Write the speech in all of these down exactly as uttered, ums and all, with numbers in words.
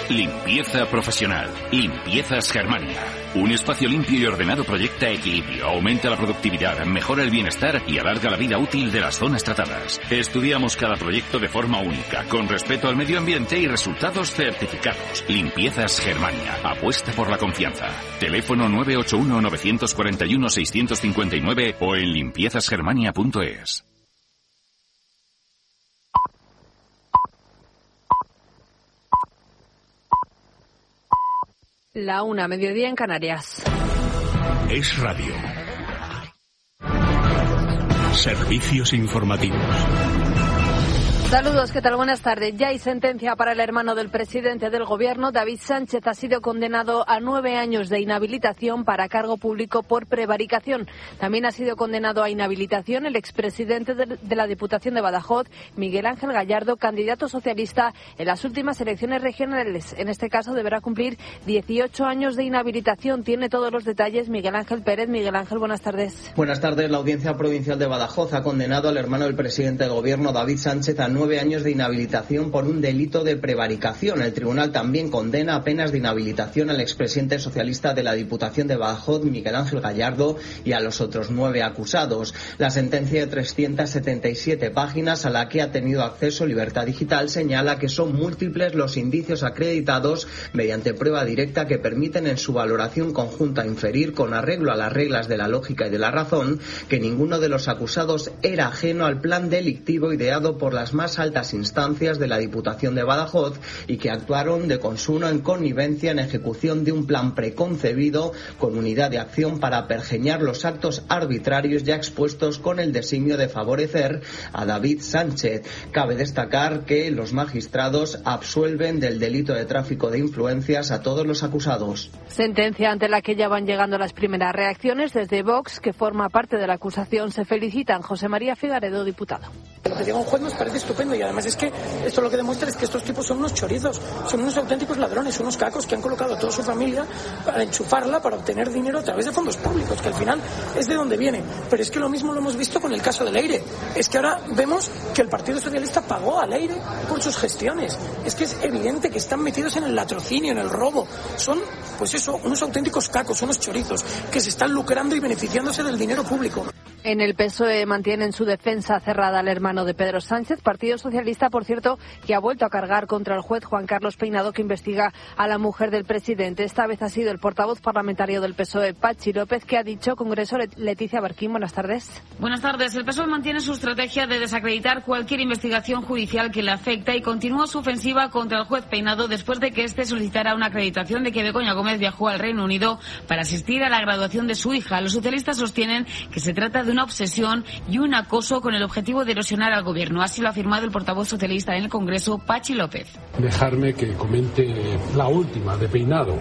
Limpieza profesional. Limpiezas Germania. Un espacio limpio y ordenado proyecta equilibrio, aumenta la productividad, mejora el bienestar y alarga la vida útil de las zonas tratadas. Estudiamos cada proyecto de forma única, con respeto al medio ambiente y resultados certificados. Limpiezas Germania. Apuesta por la confianza. Teléfono nueve ocho uno, nueve cuatro uno, seis cinco nueve o en limpiezas germania punto es. La una, mediodía en Canarias. Es radio. Servicios informativos. Saludos, ¿qué tal? Buenas tardes. Ya hay sentencia para el hermano del presidente del Gobierno. David Sánchez ha sido condenado a nueve años de inhabilitación para cargo público por prevaricación. También ha sido condenado a inhabilitación el expresidente de la Diputación de Badajoz, Miguel Ángel Gallardo, candidato socialista en las últimas elecciones regionales. En este caso deberá cumplir dieciocho años de inhabilitación. Tiene todos los detalles Miguel Ángel Pérez. Miguel Ángel, buenas tardes. Buenas tardes. La Audiencia Provincial de Badajoz ha condenado al hermano del presidente del Gobierno, David Sánchez, a nueve años de inhabilitación por un delito de prevaricación. El tribunal también condena a penas de inhabilitación al expresidente socialista de la Diputación de Badajoz, Miguel Ángel Gallardo, y a los otros nueve acusados. La sentencia de trescientas setenta y siete páginas, a la que ha tenido acceso Libertad Digital, señala que son múltiples los indicios acreditados mediante prueba directa que permiten en su valoración conjunta inferir, con arreglo a las reglas de la lógica y de la razón, que ninguno de los acusados era ajeno al plan delictivo ideado por las más altas instancias de la Diputación de Badajoz y que actuaron de consuno en connivencia en ejecución de un plan preconcebido con unidad de acción para pergeñar los actos arbitrarios ya expuestos con el designio de favorecer a David Sánchez. Cabe destacar que los magistrados absuelven del delito de tráfico de influencias a todos los acusados. Sentencia ante la que ya van llegando las primeras reacciones. Desde Vox, que forma parte de la acusación, se felicitan. José María Figaredo, diputado. Lo que diga un juez nos parece estupendo y además es que esto lo que demuestra es que estos tipos son unos chorizos, son unos auténticos ladrones, unos cacos que han colocado a toda su familia para enchufarla, para obtener dinero a través de fondos públicos, que al final es de donde viene. Pero es que lo mismo lo hemos visto con el caso del Leire. Es que ahora vemos que el Partido Socialista pagó al Leire por sus gestiones. Es que es evidente que están metidos en el latrocinio, en el robo. Son, pues eso, unos auténticos cacos, unos chorizos, que se están lucrando y beneficiándose del dinero público. En el P S O E mantienen su defensa cerrada al hermano de Pedro Sánchez. Partido Socialista, por cierto, que ha vuelto a cargar contra el juez Juan Carlos Peinado, que investiga a la mujer del presidente. Esta vez ha sido el portavoz parlamentario del P S O E, Pachi López, que ha dicho Congreso. Leticia Barquín, buenas tardes. Buenas tardes. El P S O E mantiene su estrategia de desacreditar cualquier investigación judicial que le afecta y continúa su ofensiva contra el juez Peinado después de que éste solicitara una acreditación de que Begoña Gómez viajó al Reino Unido para asistir a la graduación de su hija. Los socialistas sostienen que se trata de una obsesión y un acoso con el objetivo de erosionar al gobierno. Así lo ha afirmado el portavoz socialista en el Congreso, Pachi López. Dejarme que comente la última de Peinado.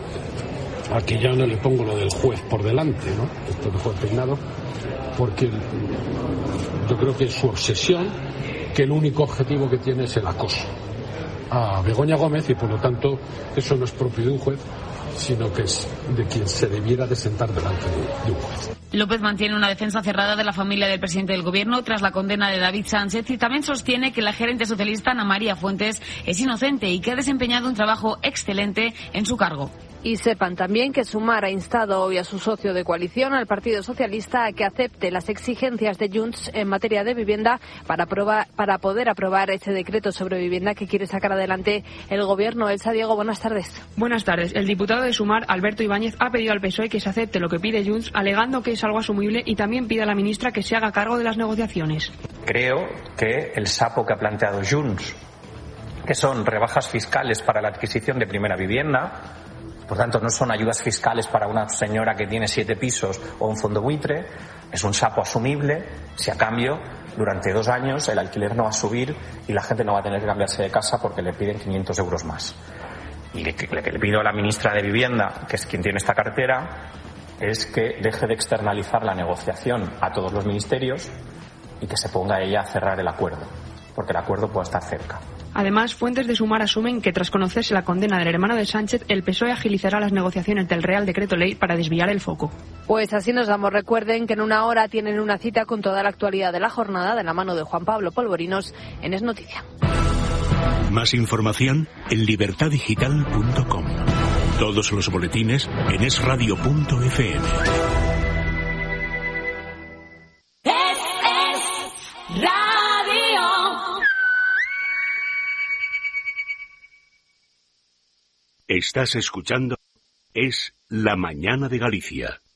Aquí ya no le pongo lo del juez por delante, ¿no? Esto de juez Peinado, porque yo creo que es su obsesión, que el único objetivo que tiene es el acoso a Begoña Gómez y por lo tanto eso no es propio de un juez, sino que es de quien se debiera de sentar delante de, de un juez. López mantiene una defensa cerrada de la familia del presidente del gobierno tras la condena de David Sánchez y también sostiene que la gerente socialista Ana María Fuentes es inocente y que ha desempeñado un trabajo excelente en su cargo. Y sepan también que Sumar ha instado hoy a su socio de coalición, al Partido Socialista, a que acepte las exigencias de Junts en materia de vivienda para, aprobar, para poder aprobar ese decreto sobre vivienda que quiere sacar adelante el gobierno. Elsa Diego, buenas tardes. Buenas tardes. El diputado de Sumar, Alberto Ibáñez, ha pedido al P S O E que se acepte lo que pide Junts, alegando que es algo asumible, y también pide a la ministra que se haga cargo de las negociaciones. Creo que el sapo que ha planteado Junts, que son rebajas fiscales para la adquisición de primera vivienda, por tanto no son ayudas fiscales para una señora que tiene siete pisos o un fondo buitre, es un sapo asumible si a cambio durante dos años el alquiler no va a subir y la gente no va a tener que cambiarse de casa porque le piden quinientos euros más. Y lo que le pido a la ministra de Vivienda, que es quien tiene esta cartera, es que deje de externalizar la negociación a todos los ministerios y que se ponga ella a cerrar el acuerdo, porque el acuerdo puede estar cerca. Además, fuentes de Sumar asumen que tras conocerse la condena del hermano de Sánchez, el P S O E agilizará las negociaciones del Real Decreto Ley para desviar el foco. Pues así nos damos. Recuerden que en una hora tienen una cita con toda la actualidad de la jornada de la mano de Juan Pablo Polvorinos en Es Noticia. Más información en libertad digital punto com. Todos los boletines en es radio punto efe eme. Es, es radio. Estás escuchando Es la Mañana de Galicia.